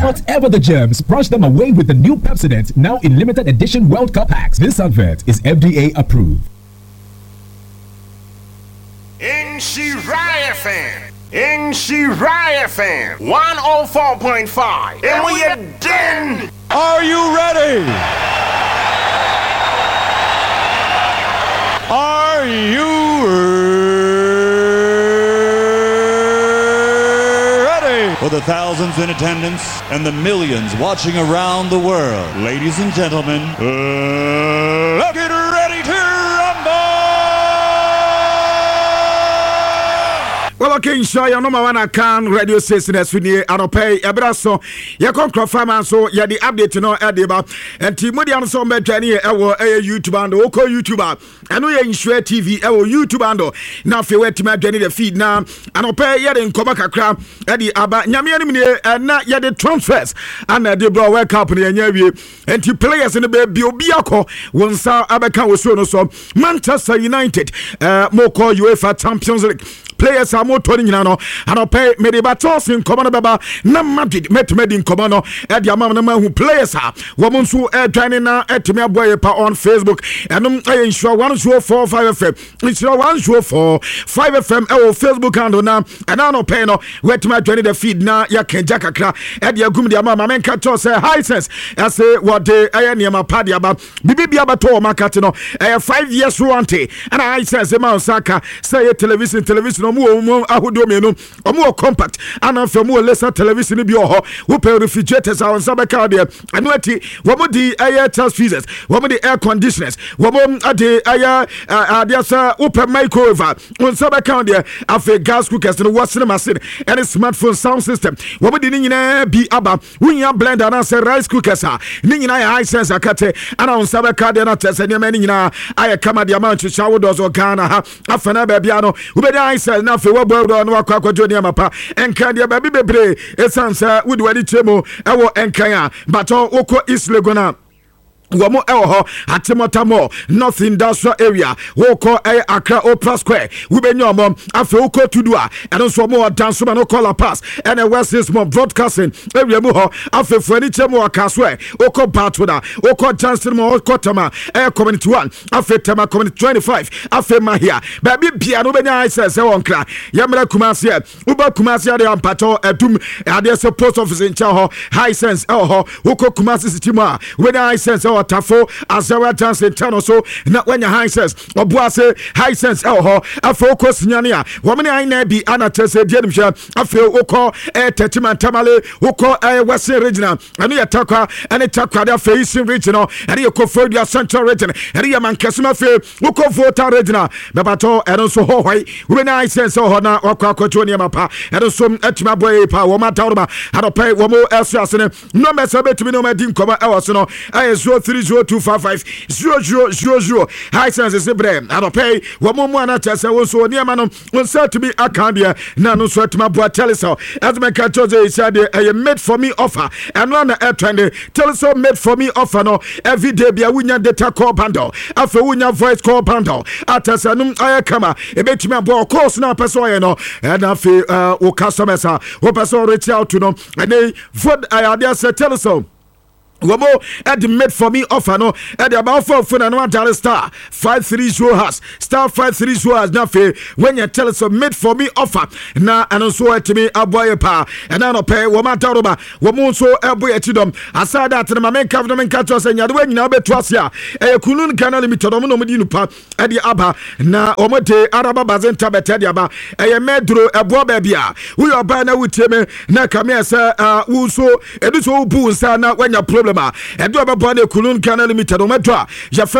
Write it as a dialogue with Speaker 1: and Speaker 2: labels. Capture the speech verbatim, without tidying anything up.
Speaker 1: Whatever the germs, brush them away with the new Pepsodent, now in limited edition World Cup packs. This advert is F D A approved.
Speaker 2: In Shirai F M. In Shirai F M. one oh four point five. And we are done.
Speaker 3: Are you ready? Are you ready? For the thousands in attendance and the millions watching around the world, ladies and gentlemen, uh, let's get ready to rumble!
Speaker 4: Well, okay, sure, you know, my one can radio station as we need, and pay a brasso. You can confirm, so you the update to know Ediba and Timodian so better our YouTube and Oko YouTuber. I know you're in Share T V, our YouTube and now if you wait to my journey the feed now, and pay yet in Kobaka crab, Eddie Abba, Yamian, and not yet the transfers, and the bro wake up in the and two players in the baby Biako, one saw Abaka was so Manchester United, uh, Moko UEFA Champions League. Players are more turning in and I'll pay Medibatos in Common Baba, Nam Madrid, met Med in Commano, at the amount of who players are. Women who are joining now at Timia Boy on Facebook, and I ensure one show for five F M. It's one show for five F M, oh, Facebook and now, and I know pay no, where to my journey the feed now, Yakan Jackakra, at the Agum, the Amama, men catch us a high sense. I say what they I am a party about Bibi Abato, Macatino, a five years warranty, and I says the Mount Saka, say a television, television. Omo ahodomenu omo compact ana fa mo lesser television bi oho wo pe refrigerators on sabaka de anu ati wo mo di air test freezers wo mo di air conditioners wo mo ade air adiasa wo pe microwave on sabaka de afa gas cookers no washing machine and smartphone sound system wo mo di ni nyina bi aba wunya blender na say rice cookers a ni nyina ya hisense akate ana on sabaka de na tese ni ma ni nyina aye kama de amount chawo dozo Ghana ha afa na ba bia no wo be di hisense na fe wabro no akwakojo ni amapa enkan de baby bebre esansa wudi wadi chemo ewo enkan a bato woko islegona Wamo Elho, Atimotamo, North Industrial Area, Woko A Accra Opera Square, Ubenyomo, Afeoko Tudua, and also more dance no color pass, and a West is more broadcasting, area Muho, Afe Furniture more Casway, Oko Batuna, Oko Johnson more Kotama, Air Community one, Afe Tema Community twenty-five, Afe Mahia, Baby Piano Benya says, Onkra, Yamra Kumasia, Uba Kumasia de Ampato, Adum, Adia Post Office in Chaho, High Sense, Elho, Oko Kumasi Sitima, when I sense, Tafo Azawa Johnson Tano so not when your high sense or Boise high sense Elho Afoko Signania woman I nebi Anatese Jedimsha Afio Oko a Tetiman Tamale Oko a Western regional and the attacker and a Takada facing regional and you could for your central region and you man Casima Fair Oko Vota regional Babato and also Hawaii when I sense Ohana or Kwakotonia Mapa and also Etima Boy Pa Woma Taurma and a pay Womo Elsiasin no mess a bit to me no Medin Coma Elsono I so three zero two five five zero zero zero zero. High sense brem. I don't pay. Womo mwana tese wonso ni amano wonsa to be akandia na no so to my boy teleso. As my katoze said a made for me offer. And one air trend teleso made for me offer no every day be a winya data call bundle. After winya voice call bundle. Atasa num aya kama e betimi abo course na person ye no and afi uh o customers a o person reach out to no and they vote I there say teleso Womo at the made for me offer no at the about four phone and one dollar star five three zero has star five three zero has not fair when you tell us a made for me offer now and also at me a boy pa and I don't pay Woma Taroba Womo so a boy at them aside that the main government catch us and you're when you know bet was ya a Kulun canal limited on Nomodinu pa at the Abba na Omote Araba Bazenta Betadiaba a medro a boy baby we are by now with him na come here sir uh who so it is all boo sana when you're problem and do about Kulun canal limited on Medra.